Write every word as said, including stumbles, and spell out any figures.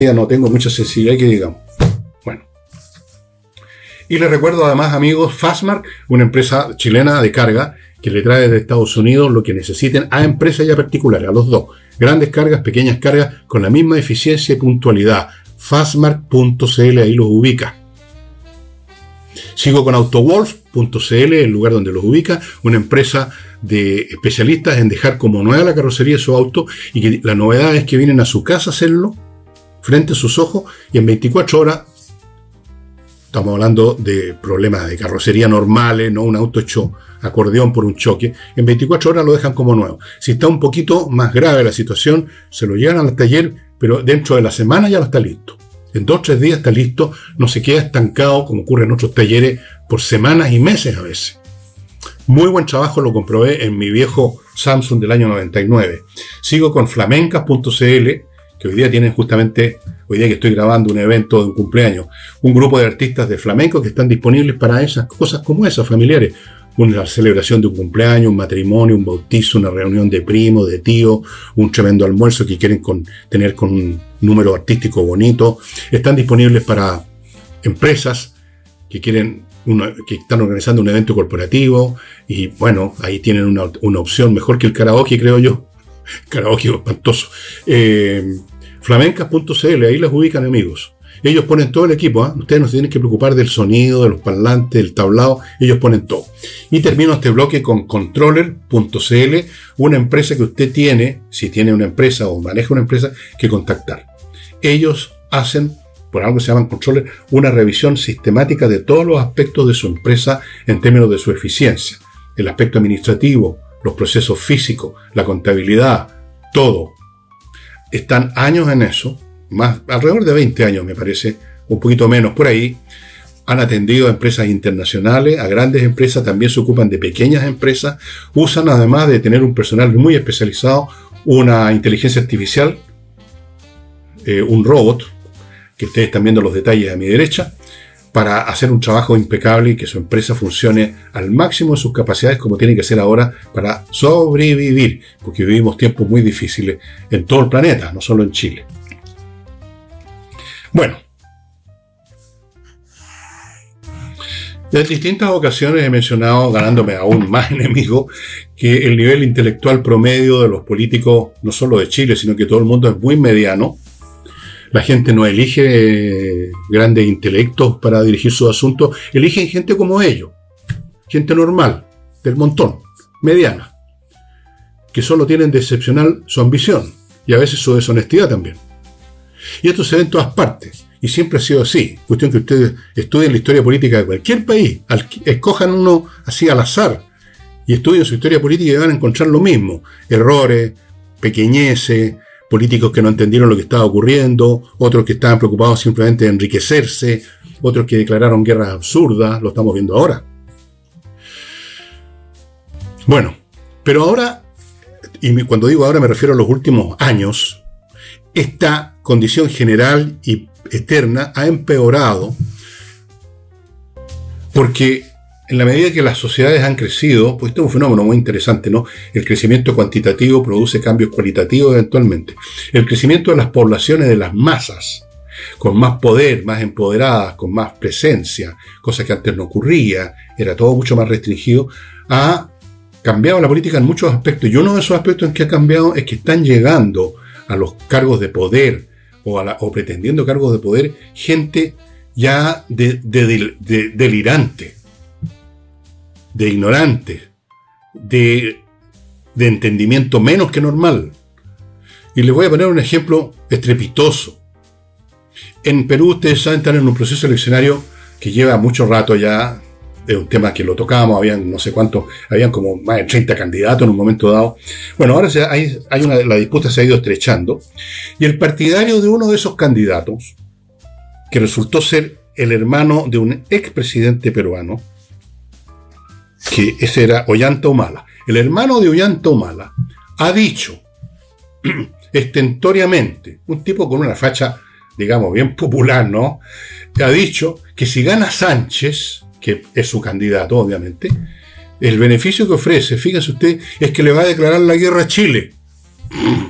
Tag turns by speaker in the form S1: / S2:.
S1: no tengo mucha sensibilidad que digamos. Bueno. Y les recuerdo además, amigos, Fastmark, una empresa chilena de carga que le trae de Estados Unidos lo que necesiten a empresas y a particulares, a los dos. Grandes cargas, pequeñas cargas, con la misma eficiencia y puntualidad. Fastmark punto c l, ahí los ubica. Sigo con Autowolf punto c l, el lugar donde los ubica, una empresa de especialistas en dejar como nueva la carrocería de su auto, y que la novedad es que vienen a su casa a hacerlo, frente a sus ojos, y en veinticuatro horas, estamos hablando de problemas de carrocería normales, no un auto hecho acordeón por un choque, en veinticuatro horas lo dejan como nuevo. Si está un poquito más grave la situación, se lo llevan al taller, pero dentro de la semana ya lo está listo. En dos o tres días está listo, no se queda estancado como ocurre en otros talleres por semanas y meses a veces. Muy buen trabajo, lo comprobé en mi viejo Samsung del año noventa y nueve. Sigo con flamencas punto c l, que hoy día tienen justamente, hoy día que estoy grabando un evento de un cumpleaños, un grupo de artistas de flamenco que están disponibles para esas cosas como esas, familiares. Una celebración de un cumpleaños, un matrimonio, un bautizo, una reunión de primos, de tíos, un tremendo almuerzo que quieren con, tener con un número artístico bonito. Están disponibles para empresas que quieren una, que están organizando un evento corporativo, y bueno, ahí tienen una, una opción mejor que el karaoke, creo yo. Karaoke espantoso. Eh, flamencas punto c l, ahí las ubican, amigos. Ellos ponen todo el equipo, ¿eh? Ustedes no se tienen que preocupar del sonido, de los parlantes, del tablado, ellos ponen todo. Y termino este bloque con controller punto c l, una empresa que usted tiene, si tiene una empresa o maneja una empresa, que contactar. Ellos hacen, por algo que se llaman controller, una revisión sistemática de todos los aspectos de su empresa en términos de su eficiencia. El aspecto administrativo, los procesos físicos, la contabilidad, todo. Están años en eso. Más, alrededor de veinte años me parece, un poquito menos por ahí. Han atendido a empresas internacionales, a grandes empresas, también se ocupan de pequeñas empresas. Usan, además de tener un personal muy especializado, una inteligencia artificial, eh, un robot, que ustedes están viendo los detalles a mi derecha, para hacer un trabajo impecable y que su empresa funcione al máximo de sus capacidades, como tiene que ser ahora, para sobrevivir, porque vivimos tiempos muy difíciles en todo el planeta, no solo en Chile. Bueno, en distintas ocasiones he mencionado, ganándome aún más enemigos, que el nivel intelectual promedio de los políticos, no solo de Chile, sino que todo el mundo, es muy mediano. La gente no elige grandes intelectos para dirigir sus asuntos, eligen gente como ellos, gente normal, del montón, mediana, que solo tienen de excepcional su ambición y a veces su deshonestidad también. Y esto se ve en todas partes, y siempre ha sido así. Cuestión que ustedes estudien la historia política de cualquier país, escojan uno así al azar, y estudien su historia política y van a encontrar lo mismo. Errores, pequeñeces, políticos que no entendieron lo que estaba ocurriendo, otros que estaban preocupados simplemente de enriquecerse, otros que declararon guerras absurdas, lo estamos viendo ahora. Bueno, pero ahora, y cuando digo ahora me refiero a los últimos años, esta condición general y eterna ha empeorado, porque en la medida que las sociedades han crecido, pues esto es un fenómeno muy interesante, ¿no? El crecimiento cuantitativo produce cambios cualitativos eventualmente. El crecimiento de las poblaciones, de las masas, con más poder, más empoderadas, con más presencia, cosa que antes no ocurría, era todo mucho más restringido, ha cambiado la política en muchos aspectos. Y uno de esos aspectos en que ha cambiado es que están llegando a los cargos de poder o, a la, o pretendiendo cargos de poder gente ya de, de, de, de delirante, de ignorante, de, de entendimiento menos que normal. Y les voy a poner un ejemplo estrepitoso. En Perú, ustedes saben, están en un proceso eleccionario que lleva mucho rato ya. Es un tema que lo tocábamos, habían no sé cuántos, habían como más de treinta candidatos en un momento dado. Bueno, ahora se, hay, hay una, la disputa se ha ido estrechando, y el partidario de uno de esos candidatos, que resultó ser el hermano de un expresidente peruano, que ese era Ollanta Humala, el hermano de Ollanta Humala, ha dicho estentoriamente, un tipo con una facha, digamos, bien popular, ¿no? Ha dicho que si gana Sánchez, que es su candidato, obviamente, el beneficio que ofrece, fíjense usted, es que le va a declarar la guerra a Chile.